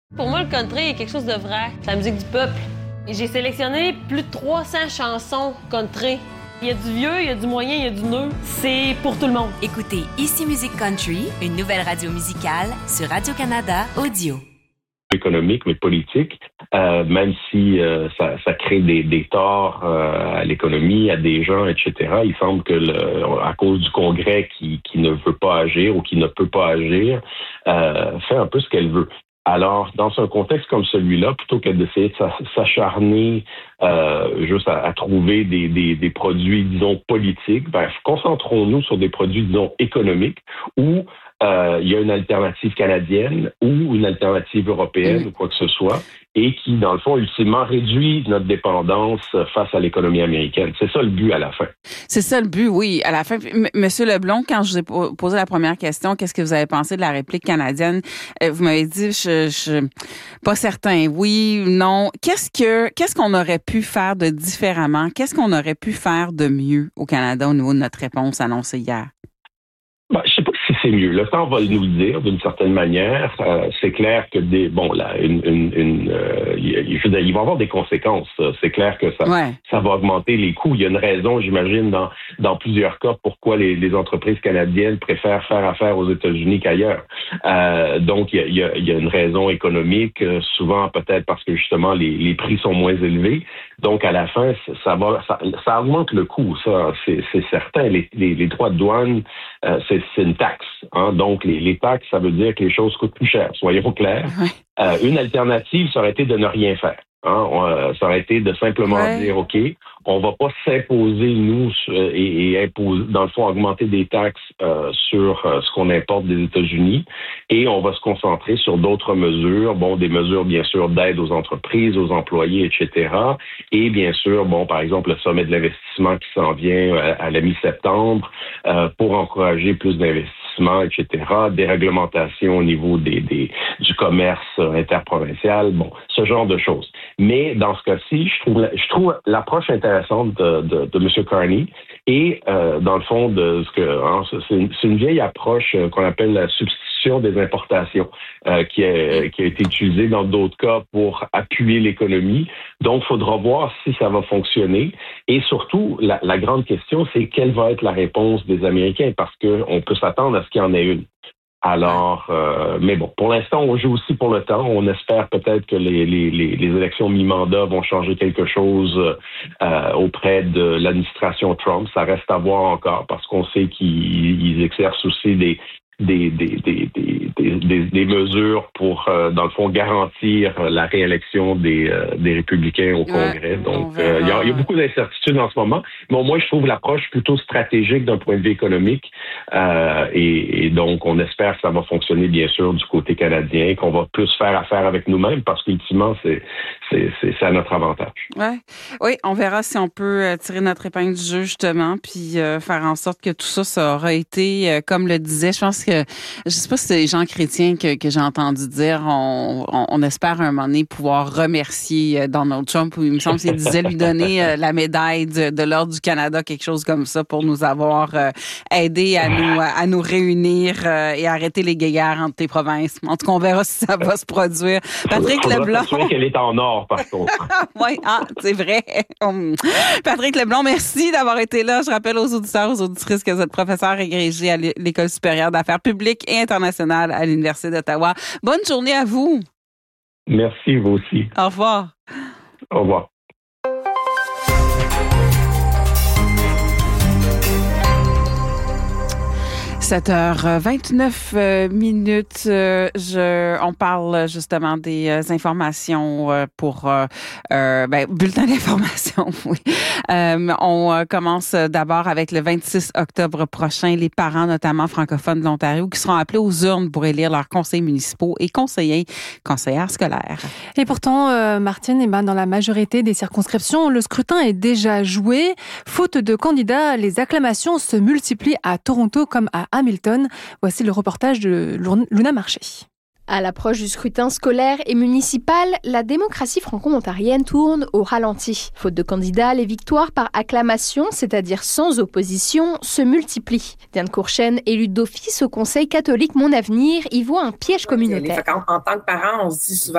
Pour moi, le country est quelque chose de vrai. C'est la musique du peuple. Et j'ai sélectionné plus de 300 chansons country. Il y a du vieux, il y a du moyen, il y a du neuf. C'est pour tout le monde. Écoutez Ici Musique Country, une nouvelle radio musicale sur Radio-Canada Audio. Économique, mais politique, même si ça crée des torts à l'économie, à des gens, etc. Il semble que à cause du Congrès qui ne veut pas agir ou qui ne peut pas agir, fait un peu ce qu'elle veut. Alors, dans un contexte comme celui-là, plutôt que d'essayer de s'acharner juste à trouver des produits, disons, politiques, concentrons-nous sur des produits, disons, économiques où il y a une alternative canadienne ou une alternative européenne ou quoi que ce soit, et qui, dans le fond, ultimement réduit notre dépendance face à l'économie américaine. C'est ça le but à la fin. C'est ça le but, oui. À la fin, Monsieur Leblond, quand je vous ai posé la première question, qu'est-ce que vous avez pensé de la réplique canadienne? Vous m'avez dit, je pas certain, oui, non. Qu'est-ce qu'on aurait pu faire de différemment? Qu'est-ce qu'on aurait pu faire de mieux au Canada au niveau de notre réponse annoncée hier? Je sais pas si c'est mieux. Le temps va nous le dire d'une certaine manière. C'est clair que il va y avoir des conséquences. C'est clair que ça va augmenter les coûts. Il y a une raison, j'imagine, dans plusieurs cas, pourquoi les entreprises canadiennes préfèrent faire affaire aux États-Unis qu'ailleurs. Donc, il y a une raison économique, souvent peut-être parce que justement les prix sont moins élevés. Donc, à la fin, ça augmente le coût. Ça, c'est certain. Les droits de douane, c'est une taxe. Hein? Donc, les taxes, ça veut dire que les choses coûtent plus cher. Soyons clairs. Une alternative, ça aurait été de ne rien faire. Hein? Ça aurait été de simplement dire, OK, on va pas s'imposer, nous, et imposer, dans le fond, augmenter des taxes sur ce qu'on importe des États-Unis, et on va se concentrer sur d'autres mesures, des mesures, bien sûr, d'aide aux entreprises, aux employés, etc. Et bien sûr, par exemple, le sommet de l'investissement qui s'en vient à la mi-septembre pour encourager plus d'investissements, etc., des réglementations au niveau du commerce interprovincial, ce genre de choses. Mais dans ce cas-ci, je trouve l'approche intéressante de M. Carney et dans le fond c'est une vieille approche qu'on appelle la substitution des importations qui a été utilisée dans d'autres cas pour appuyer l'économie. Donc, il faudra voir si ça va fonctionner. Et surtout, la grande question, c'est quelle va être la réponse des Américains, parce qu'on peut s'attendre à ce qu'il y en ait une. Alors, mais pour l'instant, on joue aussi pour le temps. On espère peut-être que les élections mi-mandat vont changer quelque chose auprès de l'administration Trump. Ça reste à voir encore, parce qu'on sait qu'ils exercent aussi des mesures pour, dans le fond, garantir la réélection des républicains au Congrès. Donc, il y a beaucoup d'incertitudes en ce moment. Mais au moins, je trouve l'approche plutôt stratégique d'un point de vue économique. Et donc, on espère que ça va fonctionner, bien sûr, du côté canadien, qu'on va plus faire affaire avec nous-mêmes, parce qu'ultimement, c'est à notre avantage. Oui, on verra si on peut tirer notre épingle du jeu, justement, puis faire en sorte que tout ça aura été, comme le disait, je pense que, je sais pas si c'est les gens chrétiens que j'ai entendu dire, on espère un moment donné pouvoir remercier Donald Trump, ou il me semble qu'il disait lui donner la médaille de l'Ordre du Canada, quelque chose comme ça, pour nous avoir aidé à nous réunir et arrêter les guéguerres entre les provinces. En tout cas, on verra si ça va se produire. Patrick Leblond. Je qu'elle est en or, par contre. Oui, c'est vrai. Patrick Leblond, merci d'avoir été là. Je rappelle aux auditeurs, aux auditrices que vous êtes professeur agrégé à l'École supérieure d'affaires publiques et internationales à l'Université d'Ottawa. Bonne journée à vous. Merci, vous aussi. Au revoir. Au revoir. « 7h29. On parle justement des informations pour bulletin d'information. Oui. On commence d'abord avec le 26 octobre prochain. Les parents, notamment francophones de l'Ontario, qui seront appelés aux urnes pour élire leurs conseils municipaux et conseillères scolaires. Et pourtant, Martine, dans la majorité des circonscriptions, le scrutin est déjà joué. Faute de candidats, les acclamations se multiplient à Toronto comme à Hamilton. Voici le reportage de Luna Marché. À l'approche du scrutin scolaire et municipal, la démocratie franco-ontarienne tourne au ralenti. Faute de candidats, les victoires par acclamation, c'est-à-dire sans opposition, se multiplient. Diane Courchaine, élue d'office au Conseil catholique Mon Avenir, y voit un piège communautaire. En tant que parent, on se dit souvent